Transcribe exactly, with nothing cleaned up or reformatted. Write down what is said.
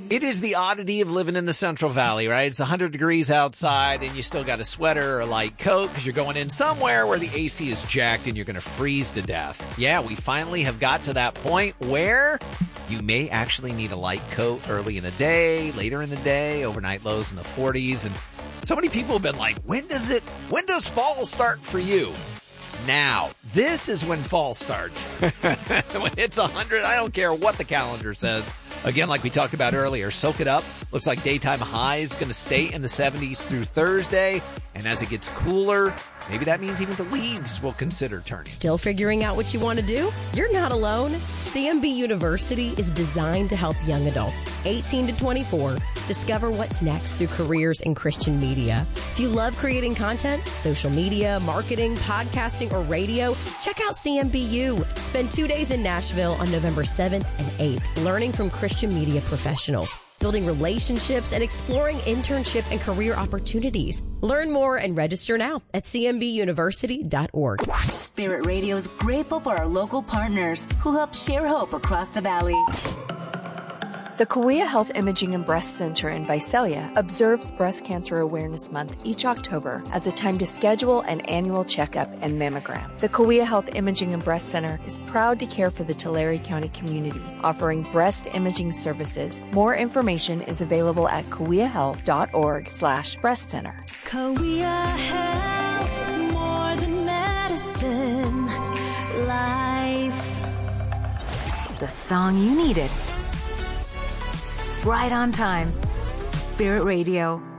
It is the oddity of living in the Central Valley, right? It's one hundred degrees outside and you still got a sweater or a light coat because you're going in somewhere where the A C is jacked and you're going to freeze to death. Yeah, we finally have got to that point where you may actually need a light coat early in the day, later in the day, overnight lows in the forties. And so many people have been like, when does it, when does fall start for you? Now, this is when fall starts. When it's one hundred, I don't care what the calendar says. Again, like we talked about earlier, soak it up. Looks like daytime high is going to stay in the seventies through Thursday. And as it gets cooler, maybe that means even the leaves will consider turning. Still figuring out what you want to do? You're not alone. C M B University is designed to help young adults, eighteen to twenty-four, discover what's next through careers in Christian media. If you love creating content, social media, marketing, podcasting, or radio, check out C M B U. Spend two days in Nashville on November seventh and eighth, learning from Christian media professionals, building relationships, and exploring internship and career opportunities. Learn more and register now at c m b university dot org. Spirit Radio is grateful for our local partners who help share hope across the valley. The Kauai Health Imaging and Breast Center in Visalia observes Breast Cancer Awareness Month each October as a time to schedule an annual checkup and mammogram. The Kauai Health Imaging and Breast Center is proud to care for the Tulare County community, offering breast imaging services. More information is available at kauaihealth.org slash breast center. Kauai Health, more than medicine, life. The song you needed. Right on time. Spirit Radio.